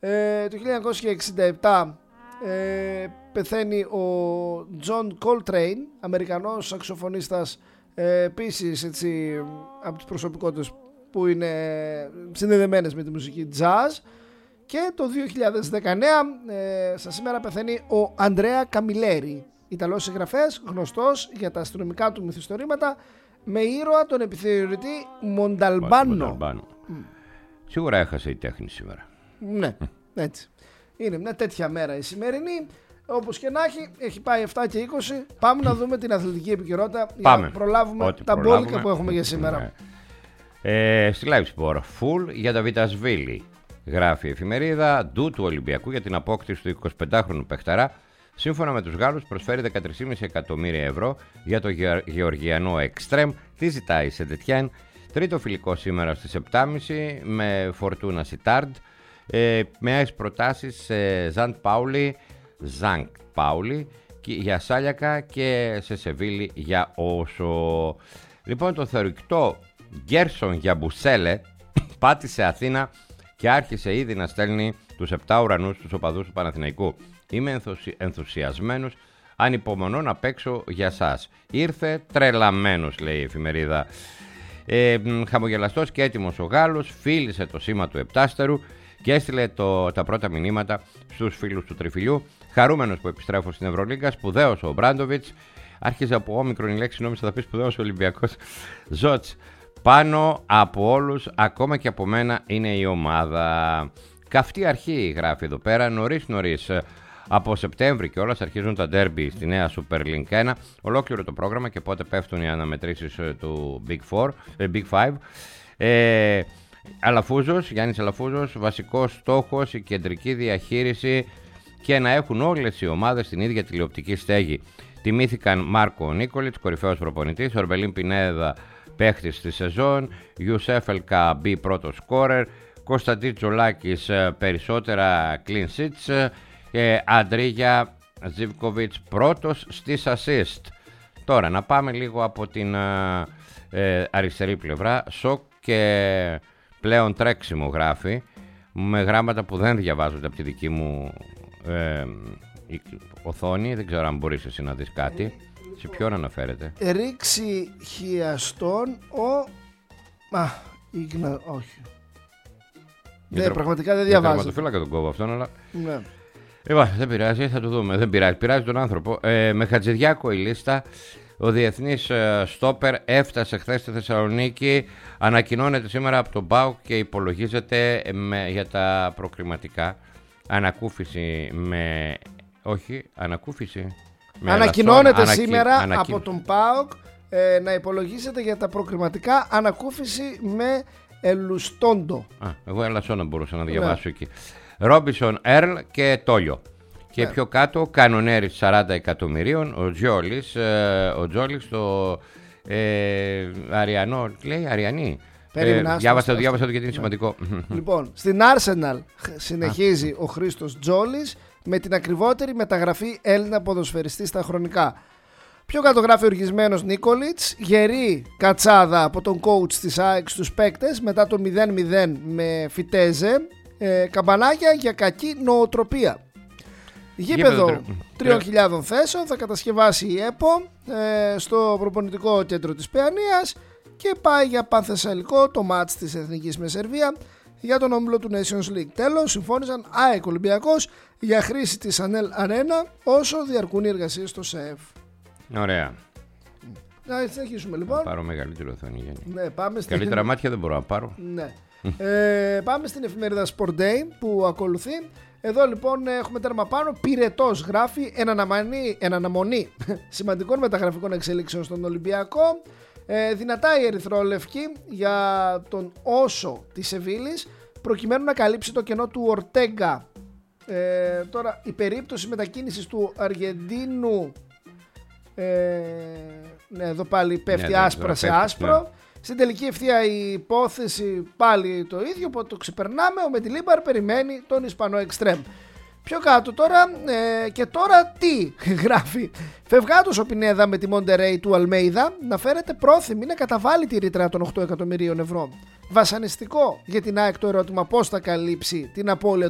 Το 1967 πεθαίνει ο John Coltrane, Αμερικανός σαξοφωνίστας, επίσης έτσι, από τις προσωπικότητες που είναι συνδεδεμένες με τη μουσική jazz. Και το 2019 στα σήμερα πεθαίνει ο Αντρέα Καμιλέρη, Ιταλός συγγραφέας, γνωστός για τα αστυνομικά του μυθιστορήματα, με ήρωα τον επιθεωρητή Μονταλμπάνο. Σίγουρα έχασε η τέχνη σήμερα. Ναι, έτσι. Είναι μια τέτοια μέρα η σημερινή. Όπως και να έχει πάει 7 και 20. Πάμε να δούμε την αθλητική επικαιρότητα για να προλάβουμε τα μπόλικα που έχουμε για σήμερα. Στη Live Sport, full για τα Βιτασβίλη. Γράφει η εφημερίδα, ντου του Ολυμπιακού για την απόκτηση του 25χρονου παιχταρά. Σύμφωνα με τους Γάλλους, προσφέρει 13,5 εκατομμύρια ευρώ για το γεωργιανό Εκστρέμ. Τι ζητάει η Σεντετιέν? Τρίτο φιλικό σήμερα στις 7.30 με Φορτούνα Σιτάρντ. Με άλλες προτάσεις Ζαντ Πάουλη για Σάλιακα και σε Σεβίλη για Όσο. Λοιπόν, το θεωρητό Γκέρσον Γιαμπουσέλε πάτησε Αθήνα και άρχισε ήδη να στέλνει τους 7 ουρανούς στους οπαδούς του Παναθηναϊκού. Είμαι ενθουσιασμένος, ανυπομονώ να παίξω για σας. Ήρθε τρελαμένος, λέει η εφημερίδα. Χαμογελαστός και έτοιμος ο Γάλλος φίλησε το σήμα του επτάστερου και έστειλε τα πρώτα μηνύματα στους φίλους του Τριφυλιού. Χαρούμενος που επιστρέφω στην Ευρωλίγκα, σπουδαίος ο Μπράντοβιτς. Άρχιζε από όμικρον η λέξη, νόμιζα θα πει σπουδαίος ο Ολυμπιακός. Ζότς. Πάνω από όλους, ακόμα και από μένα, είναι η ομάδα. Καυτή αρχή, γράφει εδώ πέρα, νωρίς. Από Σεπτέμβρη και όλας αρχίζουν τα ντέρμπι στη νέα Super League 1. Ολόκληρο το πρόγραμμα και πότε πέφτουν οι αναμετρήσεις του Big Five. Γιάννης Αλαφούζος, βασικός στόχος η κεντρική διαχείριση και να έχουν όλες οι ομάδες την ίδια τηλεοπτική στέγη. Τιμήθηκαν Μάρκο Νίκολιτς, κορυφαίος προπονητής, Ορμπελίν Πινέδα, παίχτης στη σεζόν, Ιουσέφ Ελκαμπή, πρώτος σκόρερ, Κωνσταντίν Τζολάκης, περισσότερα clean sheets, Αντρίγια Ζιβκοβιτς, πρώτος στις assist. Τώρα να πάμε λίγο από την αριστερή πλευρά. Σοκ και πλέον τρέξιμο, γράφει, με γράμματα που δεν διαβάζονται από τη δική μου οθόνη. Δεν ξέρω αν μπορείς εσύ να δεις κάτι. Σε ποιον αναφέρεται? Ρήξη χιαστών όχι. Ναι, πραγματικά δεν διαβάζει. Τερματοφύλακα τον κόβω αυτόν, αλλά... Ναι. Δεν πειράζει, θα το δούμε. Δεν πειράζει, πειράζει τον άνθρωπο. Με Χατζηδιάκο η λίστα. Ο διεθνής στόπερ έφτασε χθες στη Θεσσαλονίκη. Ανακοινώνεται σήμερα από τον ΠΑΟΚ και υπολογίζεται για τα προκριματικά. Ανακοινώνεται σήμερα από τον ΠΑΟΚ να υπολογίζεται για τα προκριματικά ανακούφιση με Ελουστόντο. Εγώ Ελασσόνα μπορούσα να διαβάσω εκεί. Ρόμπισον, Έρλ και Τόλιο. Και πιο κάτω Κανονέρης 40 εκατομμυρίων. Ο Τζόλης το Αριανό. Λέει Αριανή. Διάβασα το γιατί είναι σημαντικό. Λοιπόν, στην Arsenal συνεχίζει ο Χρήστος Τζόλης με την ακριβότερη μεταγραφή Έλληνα ποδοσφαιριστή στα χρονικά. Πιο κάτω γράφει οργισμένος Νίκολιτς, γερή κατσάδα από τον coach της ΑΕΚ στους παίκτες μετά το 0-0 με Φιτέζε, καμπανάκια για κακή νοοτροπία. Γήπεδο 3.000 θέσεων θα κατασκευάσει η ΕΠΟ στο προπονητικό κέντρο της Παιανίας και πάει για πανθεσσαλικό το μάτς της Εθνικής με Σερβία για τον όμιλο του Nations League. Τέλος, συμφώνησαν ΑΕΚ Ολυμπιακός για χρήση της Ανέλ Αρένα όσο διαρκούν οι εργασίες στο ΣΕΕΦ. Ωραία. Να συνεχίσουμε λοιπόν. Θα πάρω μεγαλύτερη οθόνη. Ναι, καλύτερα μάτια δεν μπορώ να πάρω. Ναι. Πάμε στην εφημερίδα Sport Day που ακολουθεί. Εδώ λοιπόν έχουμε τέρμα πάνω. Πυρετός γράφει εν αναμονή σημαντικών μεταγραφικών εξέλιξεων στον Ολυμπιακό. Δυνατά η ερυθρόλευκη για τον Όσο της Σεβίλης προκειμένου να καλύψει το κενό του Ορτέγκα. Τώρα η περίπτωση μετακίνησης του Αργεντίνου εδώ πάλι πέφτει άσπρα σε άσπρο. Ναι. Στην τελική ευθεία η υπόθεση πάλι το ίδιο, οπότε το ξεπερνάμε. Ο Μεντιλίμπαρ περιμένει τον Ισπανό Εκστρέμ. Πιο κάτω τώρα, και τώρα τι γράφει. Φευγάτος ο Πινέδα με τη Μοντερέι του Αλμέιδα να φέρεται πρόθυμη να καταβάλει τη ρήτρα των 8 εκατομμυρίων ευρώ. Βασανιστικό για την ΑΕΚ το ερώτημα πώς θα καλύψει την απώλεια